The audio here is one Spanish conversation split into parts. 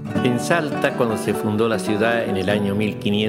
En Salta, cuando se fundó la ciudad en el año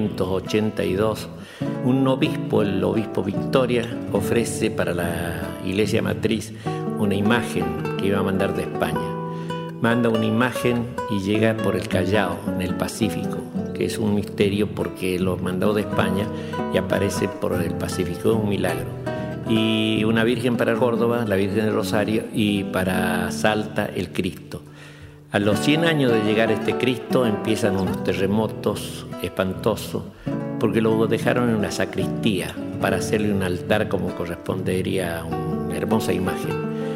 1582, un obispo, el obispo Victoria, ofrece para la iglesia matriz una imagen que iba a mandar de España. Manda una imagen y llega por el Callao, en el Pacífico, que es un misterio porque lo mandó de España y aparece por el Pacífico, es un milagro. Y una virgen para Córdoba, la Virgen del Rosario, y para Salta el Cristo. A los 100 años de llegar este Cristo empiezan unos terremotos espantosos porque lo dejaron en una sacristía para hacerle un altar como correspondería a una hermosa imagen.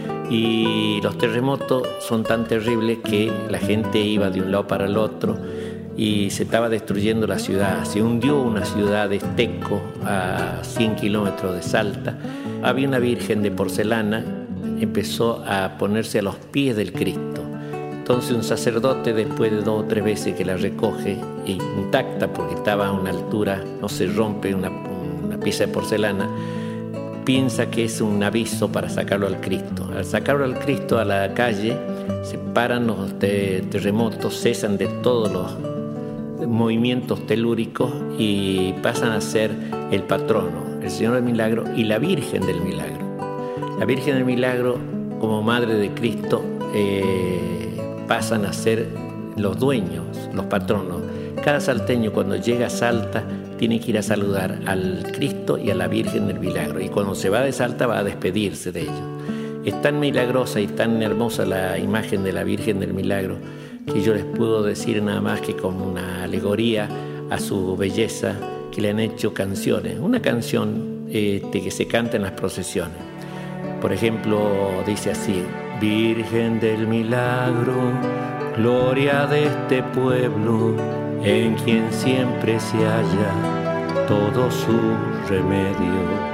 Y los terremotos son tan terribles que la gente iba de un lado para el otro y se estaba destruyendo la ciudad. Se hundió una ciudad de Esteco a 100 kilómetros de Salta. Había una virgen de porcelana, empezó a ponerse a los pies del Cristo. Entonces un sacerdote, después de 2 o 3 veces que la recoge intacta porque estaba a una altura, no se rompe una pieza de porcelana, piensa que es un aviso para sacarlo al Cristo. Al sacarlo al Cristo a la calle, se paran los terremotos, cesan de todos los movimientos telúricos y pasan a ser el patrono, el Señor del Milagro y la Virgen del Milagro. La Virgen del Milagro, como Madre de Cristo, pasan a ser los dueños, los patronos. Cada salteño cuando llega a Salta tiene que ir a saludar al Cristo y a la Virgen del Milagro, y cuando se va de Salta va a despedirse de ellos. Es tan milagrosa y tan hermosa la imagen de la Virgen del Milagro que yo les puedo decir nada más que como una alegoría a su belleza, que le han hecho canciones. Una canción que se canta en las procesiones. Por ejemplo, dice así: Virgen del Milagro, gloria de este pueblo, en quien siempre se halla todo su remedio.